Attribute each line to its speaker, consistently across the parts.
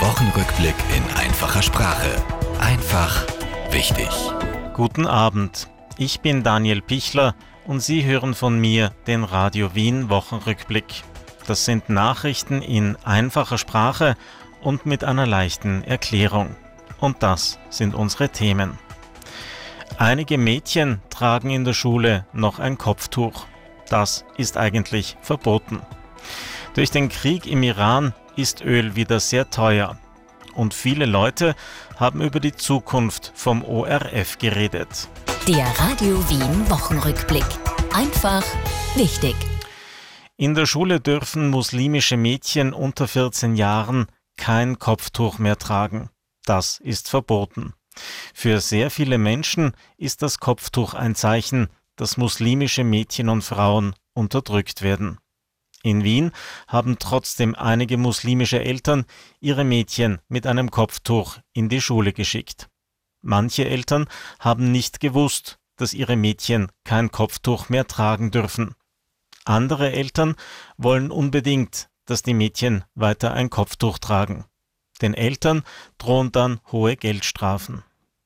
Speaker 1: Wochenrückblick in einfacher Sprache. Einfach wichtig.
Speaker 2: Guten Abend, ich bin Daniel Pichler und Sie hören von mir den Radio Wien Wochenrückblick. Das sind Nachrichten in einfacher Sprache und mit einer leichten Erklärung. Und das sind unsere Themen. Einige Mädchen tragen in der Schule noch ein Kopftuch. Das ist eigentlich verboten. Durch den Krieg im Iran ist Öl wieder sehr teuer. Und viele Leute haben über die Zukunft vom ORF geredet.
Speaker 3: Der Radio Wien Wochenrückblick. Einfach wichtig.
Speaker 2: In der Schule dürfen muslimische Mädchen unter 14 Jahren kein Kopftuch mehr tragen. Das ist verboten. Für sehr viele Menschen ist das Kopftuch ein Zeichen, dass muslimische Mädchen und Frauen unterdrückt werden. In Wien haben trotzdem einige muslimische Eltern ihre Mädchen mit einem Kopftuch in die Schule geschickt. Manche Eltern haben nicht gewusst, dass ihre Mädchen kein Kopftuch mehr tragen dürfen. Andere Eltern wollen unbedingt, dass die Mädchen weiter ein Kopftuch tragen. Den Eltern drohen dann hohe Geldstrafen.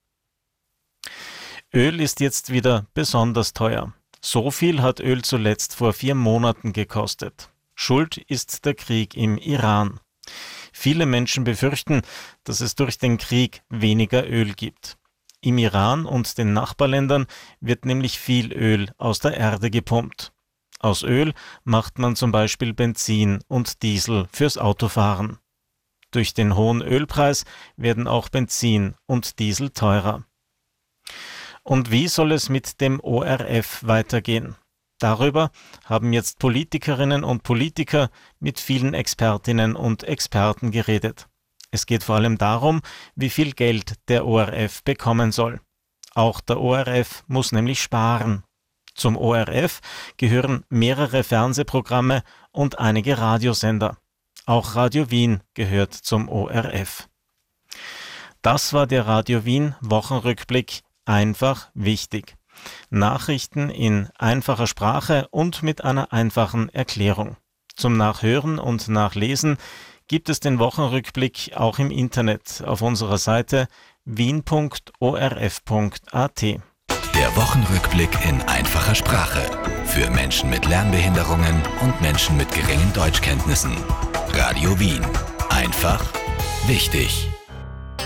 Speaker 2: Öl ist jetzt wieder besonders teuer. So viel hat Öl zuletzt vor 4 Monaten gekostet. Schuld ist der Krieg im Iran. Viele Menschen befürchten, dass es durch den Krieg weniger Öl gibt. Im Iran und den Nachbarländern wird nämlich viel Öl aus der Erde gepumpt. Aus Öl macht man zum Beispiel Benzin und Diesel fürs Autofahren. Durch den hohen Ölpreis werden auch Benzin und Diesel teurer. Und wie soll es mit dem ORF weitergehen? Darüber haben jetzt Politikerinnen und Politiker mit vielen Expertinnen und Experten geredet. Es geht vor allem darum, wie viel Geld der ORF bekommen soll. Auch der ORF muss nämlich sparen. Zum ORF gehören mehrere Fernsehprogramme und einige Radiosender. Auch Radio Wien gehört zum ORF. Das war der Radio Wien Wochenrückblick. Einfach wichtig. Nachrichten in einfacher Sprache und mit einer einfachen Erklärung. Zum Nachhören und Nachlesen gibt es den Wochenrückblick auch im Internet auf unserer Seite wien.orf.at.
Speaker 1: Der Wochenrückblick in einfacher Sprache. Für Menschen mit Lernbehinderungen und Menschen mit geringen Deutschkenntnissen. Radio Wien. Einfach wichtig.